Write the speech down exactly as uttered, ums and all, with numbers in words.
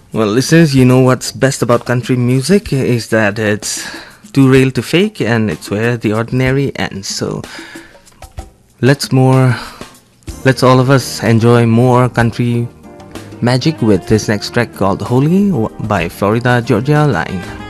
Well, listeners, you know what's best about country music is that it's too real to fake and it's where the ordinary ends. So let's more, let's all of us enjoy more country magic with this next track called Holy by Florida Georgia Line.